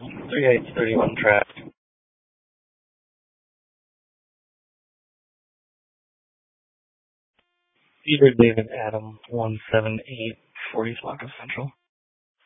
3831 trapped. Peter David Adam 178 40 Block of Central.